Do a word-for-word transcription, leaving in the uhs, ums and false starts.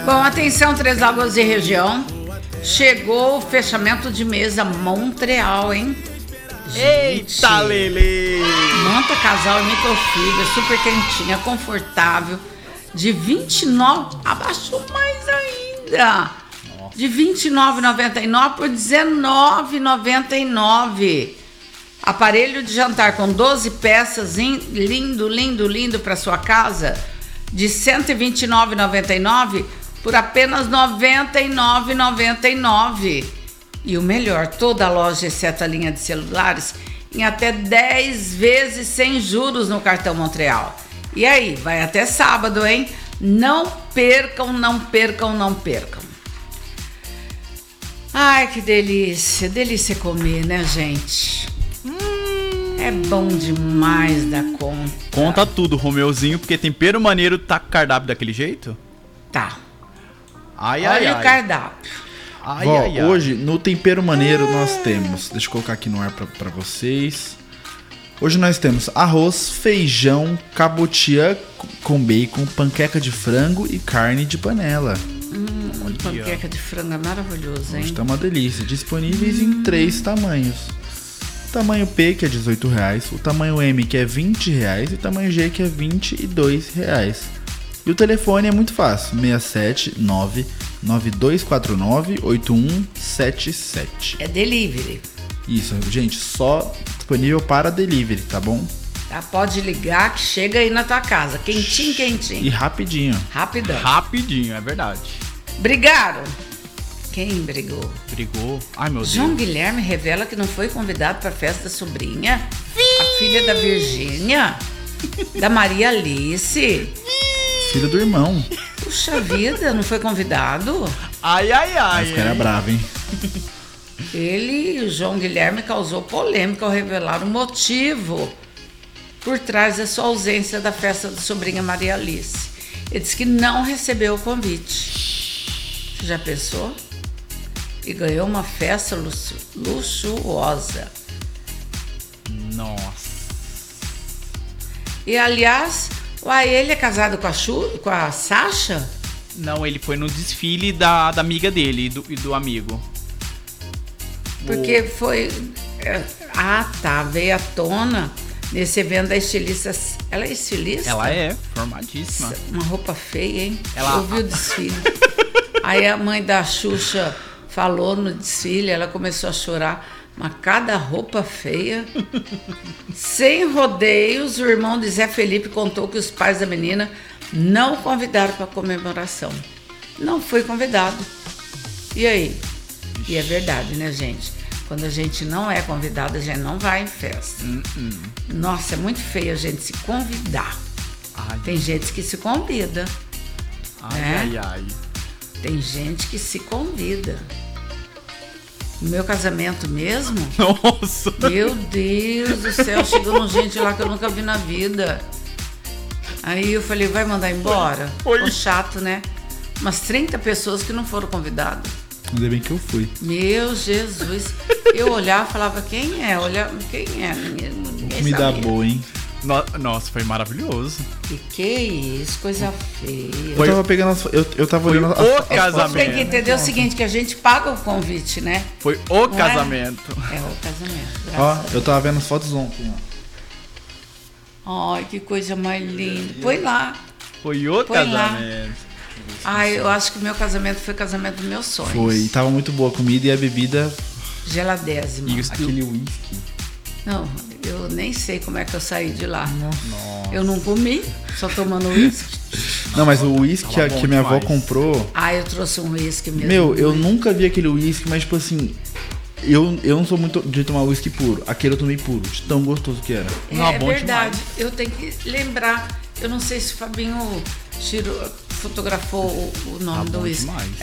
Bom, atenção, Três Lagoas e região. Chegou o fechamento de mesa Montreal, hein? Gente, eita, Lele! Manta casal e microfibra, super quentinha, confortável. De vinte e nove, abaixou mais ainda. Nossa. De vinte e nove reais e noventa e nove centavos por dezenove reais e noventa e nove centavos. Aparelho de jantar com doze peças, lindo, lindo, lindo para sua casa. De cento e vinte e nove reais e noventa e nove centavos por apenas noventa e nove reais e noventa e nove centavos. E o melhor, toda a loja, exceto a linha de celulares, em até dez vezes sem juros no cartão Montreal. E aí, vai até sábado, hein? Não percam, não percam, não percam. Ai, que delícia. Delícia comer, né, gente? Hum, é bom demais da conta. Conta tudo, Romeuzinho, porque tempero maneiro tá com cardápio daquele jeito? Tá. Ai, Olha ai, o ai. cardápio. Ai, Vó, ai, ai. Hoje, no Tempero Maneiro, nós temos... Deixa eu colocar aqui no ar pra, pra vocês. Hoje nós temos arroz, feijão, cabotiã com bacon, panqueca de frango e carne de panela. Hum, panqueca de frango é maravilhoso, hein? Hoje tá uma delícia. Disponíveis hum. em três tamanhos. O tamanho P, que é dezoito reais. O tamanho M, que é vinte reais. E o tamanho G, que é vinte e dois reais. E o telefone é muito fácil. seis sete nove nove dois quatro nove oito um sete sete. É delivery. Isso, gente, só disponível para delivery, tá bom? Tá, pode ligar que chega aí na tua casa. Quentinho, quentinho. E rapidinho. Rapidão. Rapidinho, é verdade. Brigaram. Quem brigou? Brigou? Ai, meu Deus. João Guilherme revela que não foi convidado para a festa da sobrinha. Sim. A filha da Virgínia. Da Maria Alice. Filho do irmão. Puxa vida, não foi convidado? Ai, ai, ai. Mas que era bravo, hein? Ele, o João Guilherme, causou polêmica ao revelar o motivo por trás da sua ausência da festa da sobrinha Maria Alice. Ele disse que não recebeu o convite. Você já pensou? E ganhou uma festa luxu- luxuosa. Nossa. E, aliás... Uai, ele é casado com a, Chu, com a Sasha? Não, ele foi no desfile da, da amiga dele e do, e do amigo. Porque o... foi... É, ah, tá, veio à tona nesse evento da estilista. Ela é estilista? Ela é, formadíssima. Uma roupa feia, hein? Ela... Eu vi o desfile. Aí a mãe da Xuxa falou no desfile, ela começou a chorar. Mas cada roupa feia. Sem rodeios, o irmão de Zé Felipe contou que os pais da menina não convidaram para a comemoração. Não foi convidado. E aí? E é verdade, né, gente? Quando a gente não é convidado, a gente não vai em festa. Uh-uh. Nossa, é muito feio a gente se convidar. Ai. Tem gente que se convida. Ai, né? ai, ai. Tem gente que se convida. No meu casamento mesmo? Nossa! Meu Deus do céu, chegou gente lá que eu nunca vi na vida. Aí eu falei, vai mandar embora? Foi. Ficou chato, né? Umas trinta pessoas que não foram convidadas. Ainda bem que eu fui. Meu Jesus. Eu olhava e falava, quem é? Olha, quem é? Ninguém, ninguém Comida sabia. boa, hein? No, nossa, foi maravilhoso. Que que é isso? Coisa feia. Eu tava pegando as, eu, eu tava Foi olhando o as, casamento. Tem que entender o seguinte, que a gente paga o convite, né? Foi o Não casamento. É? é o casamento. Ó, graças a eu tava vendo as fotos ontem, ó. Ai, que coisa mais linda. Põe lá. Foi o Põe lá. casamento. Ai, eu acho que o meu casamento foi o casamento dos meus sonhos. Foi, e tava muito boa a comida e a bebida. Geladésima. E os- Aquele whisky. Não, eu nem sei como é que eu saí de lá. Nossa. Eu não comi, só tomando uísque. Não, mas o whisky Tava que, bom que minha avó demais. comprou. Ah, eu trouxe um uísque mesmo. Meu, eu nunca vi aquele whisky, mas tipo assim. Eu, eu não sou muito de tomar whisky puro. Aquele eu tomei puro, de tão gostoso que era. É, Não, é bom verdade. demais. Eu tenho que lembrar. Eu não sei se o Fabinho tirou, fotografou o, o nome Tá do bom uísque. demais.